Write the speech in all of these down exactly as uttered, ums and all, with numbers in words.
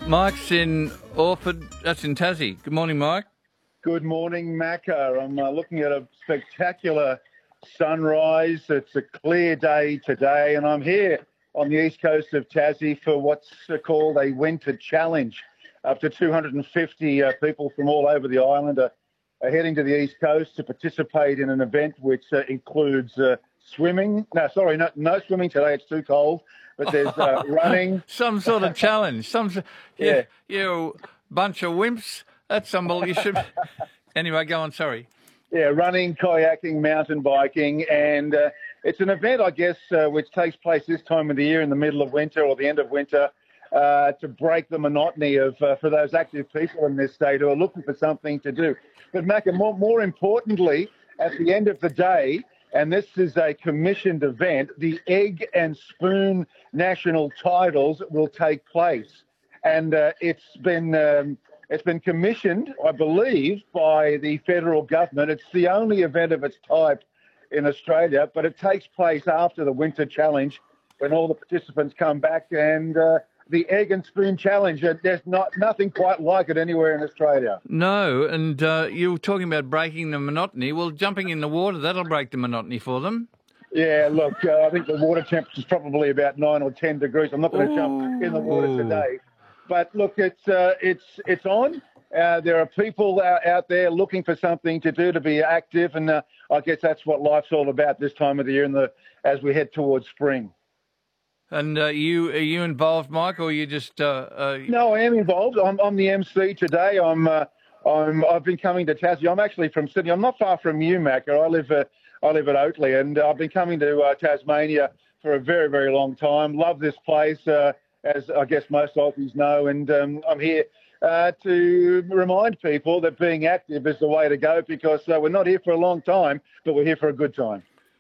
Mike's in Orford, that's in Tassie. Good morning, Mike. Good morning, Macca. I'm uh, looking at a spectacular sunrise. It's a clear day today, and I'm here on the east coast of Tassie for what's called a winter challenge. Up to two hundred fifty uh, people from all over the island are, are heading to the east coast to participate in an event which uh, includes uh, swimming. No, sorry, no, no swimming today. It's too cold. But there's uh, running. Some sort of challenge. Some, yeah, yeah. You bunch of wimps. That's unbelievable. You should. Anyway, go on. Sorry. Yeah, running, kayaking, mountain biking, and uh, it's an event, I guess, uh, which takes place this time of the year in the middle of winter or the end of winter uh, to break the monotony of uh, for those active people in this state who are looking for something to do. But Macca, more, more importantly, at the end of the day, and this is a commissioned event, the Egg and Spoon national titles will take place. And uh, it's been um, it's been commissioned, I believe, by the federal government. It's the only event of its type in Australia, but it takes place after the Winter Challenge when all the participants come back. And uh, the Egg and Spoon Challenge, there's not nothing quite like it anywhere in Australia. No, and uh, you were talking about breaking the monotony. Well, jumping in the water, that'll break the monotony for them. Yeah, look, uh, I think the water temperature is probably about nine or ten degrees. I'm not going to jump in the water today. But look, it's uh, it's it's on. Uh, there are people out, out there looking for something to do, to be active, and uh, I guess that's what life's all about this time of the year, in the as we head towards spring. And uh, you are you involved, Mike, or are you just? Uh, uh... No, I am involved. I'm, I'm the M C today. I'm uh, I'm I've been coming to Tassie. I'm actually from Sydney. I'm not far from you, Macca. I live uh, I live at Oatley, and I've been coming to uh, Tasmania for a very very long time. Love this place. Uh, as I guess most Aussies know, and um, I'm here uh, to remind people that being active is the way to go, because uh, we're not here for a long time, but we're here for a good time.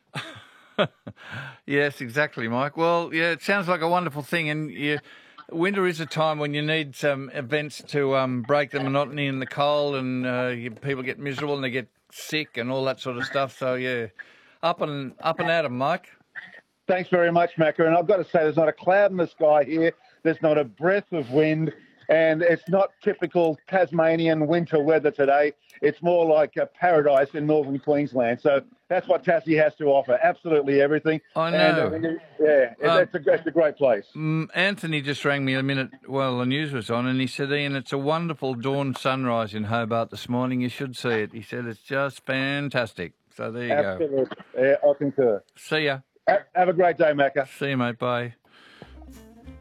Yes, exactly, Mike. Well, yeah, it sounds like a wonderful thing, and you, winter is a time when you need some events to um, break the monotony in the cold, and uh, you, people get miserable and they get sick and all that sort of stuff. So, yeah, up and up and at 'em, Mike. Thanks very much, Macca. And I've got to say, there's not a cloud in the sky here. There's not a breath of wind. And it's not typical Tasmanian winter weather today. It's more like a paradise in northern Queensland. So that's what Tassie has to offer. Absolutely everything. I know. And, uh, yeah, um, it's, a, it's a great place. Anthony just rang me a minute while the news was on, and he said, Ian, it's a wonderful dawn sunrise in Hobart this morning. You should see it. He said it's just fantastic. So there you Absolutely. go. Yeah, I concur. See ya. Have a great day, Macca. See you, mate. Bye.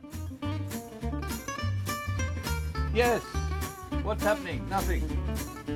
Yes. What's happening? Nothing.